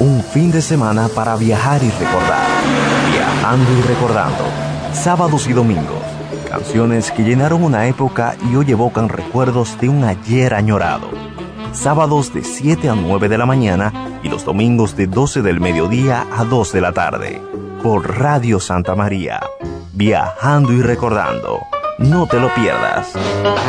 Un fin de semana para viajar y recordar. Viajando y recordando. Sábados y domingos. Canciones que llenaron una época y hoy evocan recuerdos de un ayer añorado. Sábados de 7 a 9 de la mañana y los domingos de 12 del mediodía a 2 de la tarde. Por Radio Santa María. Viajando y recordando. No te lo pierdas.